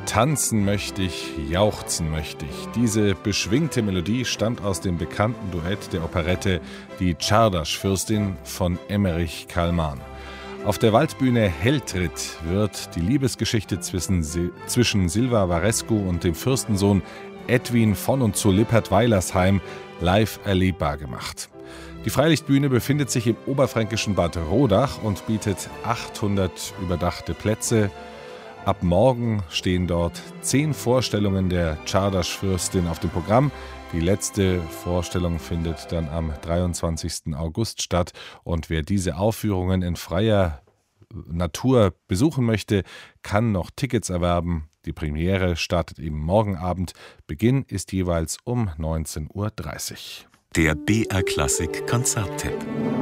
Tanzen möchte ich, jauchzen möchte ich. Diese beschwingte Melodie stammt aus dem bekannten Duett der Operette Die Czardasch-Fürstin von Emmerich Kálmán. Auf der Waldbühne Helltritt wird die Liebesgeschichte zwischen Silva Varescu und dem Fürstensohn Edwin von und zu Lippert-Weilersheim live erlebbar gemacht. Die Freilichtbühne befindet sich im oberfränkischen Bad Rodach und bietet 800 überdachte Plätze. Ab morgen stehen dort 10 Vorstellungen der Czardasch-Fürstin auf dem Programm. Die letzte Vorstellung findet dann am 23. August statt. Und wer diese Aufführungen in freier Natur besuchen möchte, kann noch Tickets erwerben. Die Premiere startet eben morgen Abend. Beginn ist jeweils um 19:30 Uhr. Der BR Klassik Konzerttipp.